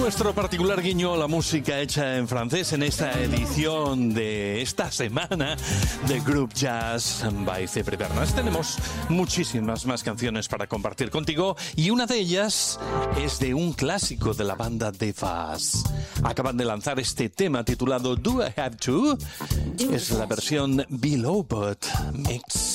nuestro particular guiño a la música hecha en francés en esta edición de esta semana de Group Jazz by Cepre Bernas. Tenemos muchísimas más canciones para compartir contigo y una de ellas es de un clásico de la banda The Fuzz. Acaban de lanzar este tema titulado Do I Have To? Es la versión Below But Mix.